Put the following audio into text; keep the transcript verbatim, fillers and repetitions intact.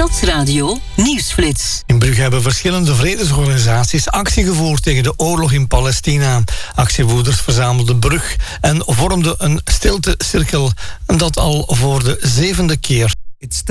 Stadsradio Nieuwsflits. In Brugge hebben verschillende vredesorganisaties actie gevoerd tegen de oorlog in Palestina. Actievoerders verzamelden Brugge en vormden een stiltecirkel, en dat al voor de zevende keer.